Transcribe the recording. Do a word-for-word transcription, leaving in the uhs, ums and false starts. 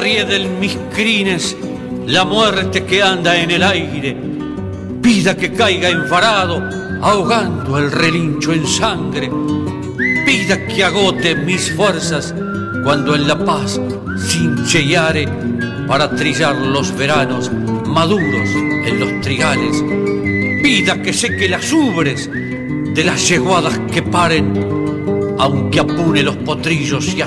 enrieden mis crines la muerte que anda en el aire. Vida que caiga enfarado, ahogando el relincho en sangre. Vida que agote mis fuerzas cuando en la paz cincheare para trillar los veranos maduros en los trigales. Vida que seque las ubres de las yeguadas que paren, aunque apune los potrillos y